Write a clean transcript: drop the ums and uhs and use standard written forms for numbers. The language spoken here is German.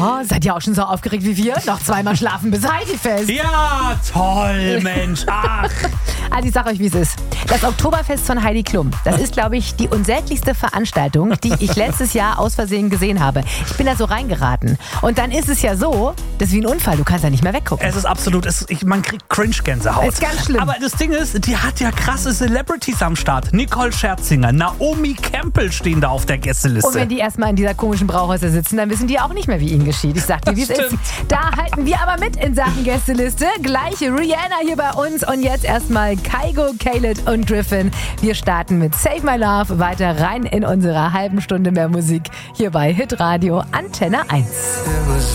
Oh, seid ihr auch schon so aufgeregt wie wir? Noch zweimal schlafen bis Heidi-Fest. Ja, toll, Mensch. Ach. Also ich sag euch, wie es ist. Das Oktoberfest von Heidi Klum, das ist, glaube ich, die unsäglichste Veranstaltung, die ich letztes Jahr aus Versehen gesehen habe. Ich bin da so reingeraten. Und dann ist es ja so, das ist wie ein Unfall, du kannst da nicht mehr weggucken. Es ist absolut, man kriegt Cringe-Gänsehaut. Ist ganz schlimm. Aber das Ding ist, die hat ja krasse Celebrities am Start. Nicole Scherzinger, Naomi Campbell stehen da auf der Gästeliste. Und wenn die erstmal in dieser komischen Brauhäuser sitzen, dann wissen die auch nicht mehr, wie ihnen geschieht. Ich sag dir, wie es ist. Stimmt. Da halten wir aber mit in Sachen Gästeliste. Gleiche Rihanna hier bei uns und jetzt erstmal Kygo, Khaled und Griffin. Wir starten mit Save My Love weiter rein in unsere halben Stunde mehr Musik hier bei Hitradio Antenne 1.